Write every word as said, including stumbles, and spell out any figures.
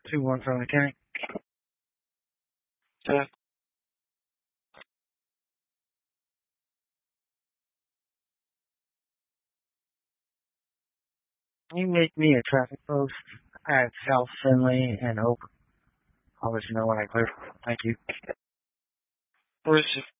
two one from mechanic. Okay. Can you make me a traffic post at South Finley and Oak? I'll let you know when I clear. Thank you. Where's